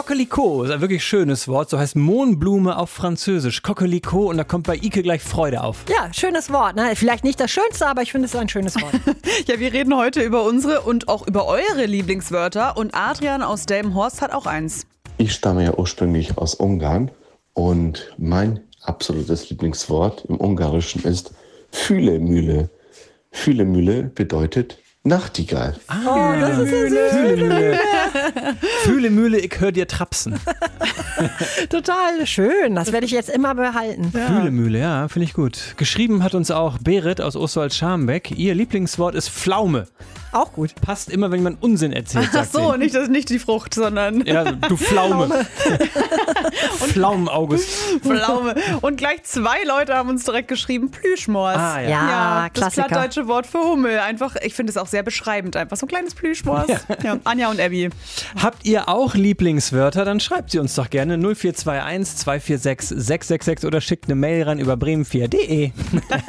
Coquelicot ist ein wirklich schönes Wort, so heißt Mohnblume auf Französisch. Coquelicot, und da kommt bei Ike gleich Freude auf. Ja, schönes Wort. Ne? Vielleicht nicht das Schönste, aber ich finde es ist ein schönes Wort. Ja, wir reden heute über unsere und auch über eure Lieblingswörter. Und Adrian aus Delmenhorst hat auch eins. Ich stamme ja ursprünglich aus Ungarn und mein absolutes Lieblingswort im Ungarischen ist Fühlemühle. Fühlemühle bedeutet Nachtigall. Oh, das ist ja süß. Fühlemühle. Fühlemühle, ich hör dir trapsen. Total schön. Das werde ich jetzt immer behalten. Fühlemühle, ja, finde ich gut. Geschrieben hat uns auch Berit aus Ostwald-Scharmbeck. Ihr Lieblingswort ist Pflaume. Auch gut. Passt immer, wenn man Unsinn erzählt, Ach sagt so, sie. nicht die Frucht, sondern Ja, du Pflaume. Pflaumen-August. Pflaume. Und gleich 2 Leute haben uns direkt geschrieben, Plüschmors. Ah, ja. Ja, das Klassiker. plattdeutsche Wort für Hummel. Einfach, ich finde es auch sehr beschreibend. Einfach so ein kleines Plüschmors. Ja, Anja und Abby. Habt ihr auch Lieblingswörter? Dann schreibt sie uns doch gerne 0421 246 666 oder schickt eine Mail ran über bremen4.de.